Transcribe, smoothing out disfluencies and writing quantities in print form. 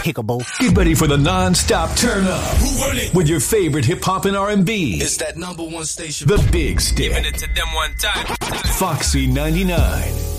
despicable. Get ready for the non-stop turn up with your favorite hip-hop and R&B. It's that number one station. The Big Stick. Giving it to them one time. Foxy 99.